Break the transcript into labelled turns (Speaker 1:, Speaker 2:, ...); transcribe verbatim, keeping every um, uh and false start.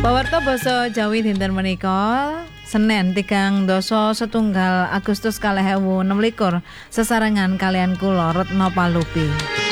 Speaker 1: Pawarta basa Jawi dinten menika Senin tigang dasa setunggal Agustus kalih ewu enem likur sesarengan kalian kula Retno Palupi.